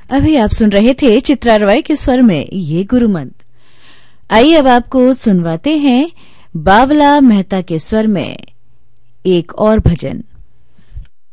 अभी आप सुन रहे थे चित्रा रॉय के स्वर में ये गुरुमंत्र। आइए अब आपको सुनवाते हैं बावला मेहता के स्वर में एक और भजन।